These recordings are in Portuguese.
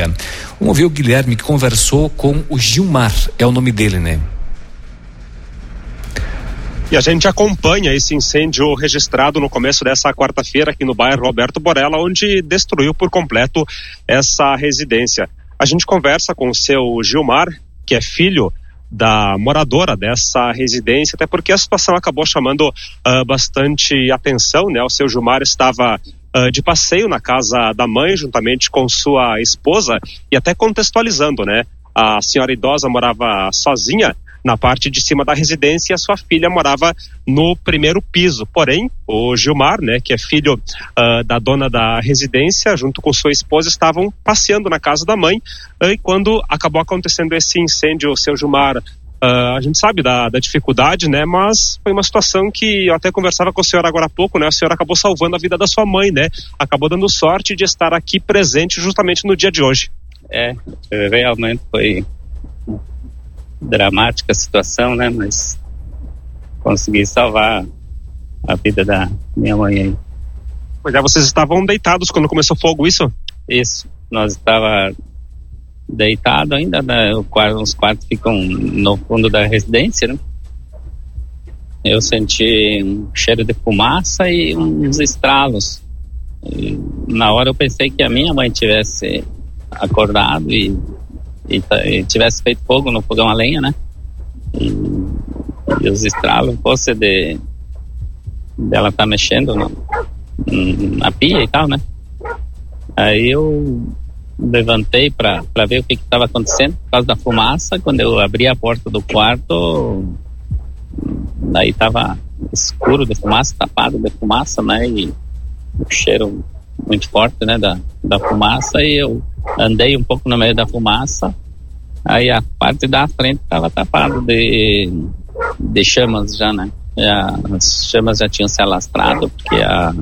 Vamos ouvir o Guilherme, que conversou com o Gilmar, é o nome dele, né? E a gente acompanha esse incêndio registrado no começo dessa quarta-feira aqui no bairro Alberto Borella, onde destruiu por completo essa residência. A gente conversa com o seu Gilmar, que é filho da moradora dessa residência, até porque a situação acabou chamando bastante atenção, né? O seu Gilmar estava de passeio na casa da mãe, juntamente com sua esposa, e até contextualizando, né? A senhora idosa morava sozinha na parte de cima da residência e a sua filha morava no primeiro piso. Porém, o Gilmar, né, que é filho da dona da residência, junto com sua esposa, estavam passeando na casa da mãe, e quando acabou acontecendo esse incêndio, o seu Gilmar, a gente sabe da dificuldade, né, mas foi uma situação que eu até conversava com a senhora agora há pouco, né, a senhora acabou salvando a vida da sua mãe, né, acabou dando sorte de estar aqui presente justamente no dia de hoje. Realmente foi dramática a situação, né? Mas consegui salvar a vida da minha mãe aí. Pois é, vocês estavam deitados quando começou o fogo, isso? Isso, nós estava deitado ainda, né? Os quartos ficam no fundo da residência, né? Eu senti um cheiro de fumaça e uns estralos. E na hora eu pensei que a minha mãe tivesse acordado e tivesse feito fogo no fogão a lenha, né? E os estralos fosse dela tá mexendo na pia e tal, né? Aí eu levantei pra ver o que estava acontecendo por causa da fumaça. Quando eu abri a porta do quarto, aí tava escuro de fumaça, tapado de fumaça, né? E o cheiro muito forte, né? Da fumaça, e eu andei um pouco no meio da fumaça, aí a parte da frente estava tapada de chamas já, né? As chamas já tinham se alastrado, porque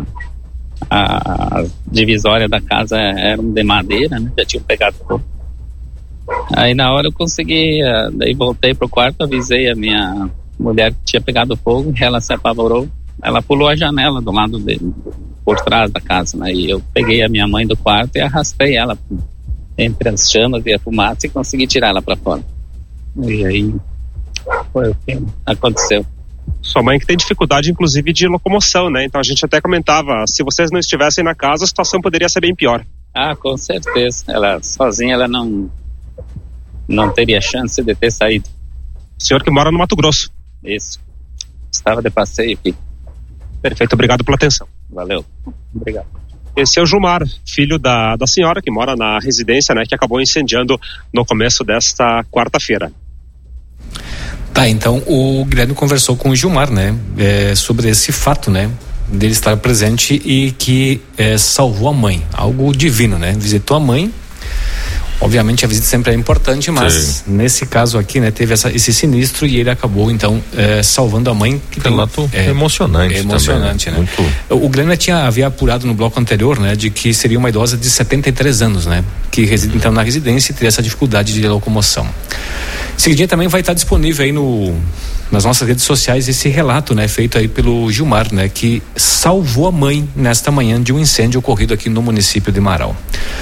a divisória da casa eram de madeira, né? Já tinham pegado fogo. Aí na hora eu consegui, daí voltei pro quarto, avisei a minha mulher que tinha pegado fogo, ela se apavorou, ela pulou a janela do lado por trás da casa, né? E eu peguei a minha mãe do quarto e arrastei ela entre as chamas e a fumaça e consegui tirar ela para fora. E aí foi o que aconteceu. Sua mãe que tem dificuldade, inclusive, de locomoção, né? Então a gente até comentava, se vocês não estivessem na casa, a situação poderia ser bem pior. Ah, com certeza. Ela sozinha, ela não teria chance de ter saído. O senhor que mora no Mato Grosso. Isso. Estava de passeio aqui. Perfeito, obrigado pela atenção. Valeu. Obrigado. Esse é o Gilmar, filho da senhora que mora na residência, né, que acabou incendiando no começo desta quarta-feira. Tá, então o Guilherme conversou com o Gilmar, né, sobre esse fato, né, dele estar presente e que salvou a mãe, algo divino, né, visitou a mãe. Obviamente a visita sempre é importante, mas sim, nesse caso aqui, né, teve esse sinistro e ele acabou então salvando a mãe. Que relato emocionante. Emocionante, também, né? Muito... O Guilherme havia apurado no bloco anterior, né, de que seria uma idosa de 73 anos, né, que reside então na residência e teria essa dificuldade de locomoção. Seguidinho também vai estar disponível aí nas nossas redes sociais esse relato, né, feito aí pelo Gilmar, né, que salvou a mãe nesta manhã de um incêndio ocorrido aqui no município de Marau.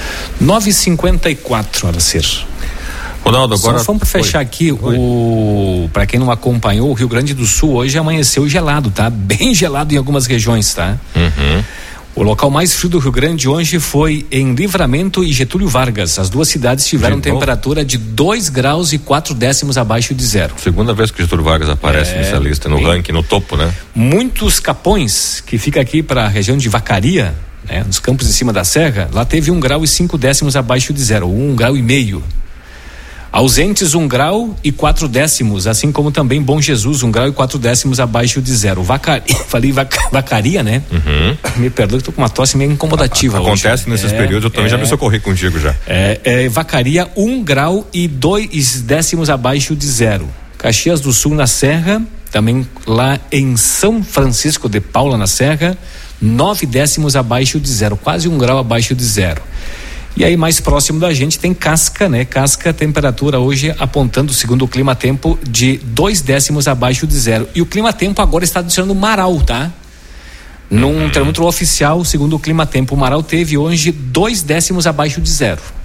9h54, Aracir. Ronaldo, agora só vamos fechar aqui para quem não acompanhou, o Rio Grande do Sul hoje amanheceu gelado, tá? Bem gelado em algumas regiões, tá? Uhum. O local mais frio do Rio Grande hoje foi em Livramento e Getúlio Vargas. As duas cidades tiveram temperatura de 2 graus e 4 décimos abaixo de zero. Segunda vez que Getúlio Vargas aparece nessa lista, no ranking, no topo, né? Muitos Capões, que fica aqui para a região de Vacaria, né, nos campos em cima da serra, lá teve 1 grau e 5 décimos abaixo de zero, 1 grau e meio. Ausentes 1 grau e 4 décimos, assim como também Bom Jesus, 1 grau e 4 décimos abaixo de zero. Falei Vacaria, né? Uhum. Me perdoe que tô com uma tosse meio incomodativa. Acontece hoje. Nesses períodos, eu também já me socorri contigo já. Vacaria 1 grau e 2 décimos abaixo de zero. Caxias do Sul na Serra, também lá em São Francisco de Paula na Serra, 9 décimos abaixo de zero, quase 1 grau abaixo de zero. E aí mais próximo da gente tem Casca, né? Casca, temperatura hoje apontando, segundo o Climatempo, de 2 décimos abaixo de zero. E o Climatempo agora está adicionando Marau, tá? Num termômetro oficial, segundo o Climatempo, o Marau teve hoje 2 décimos abaixo de zero.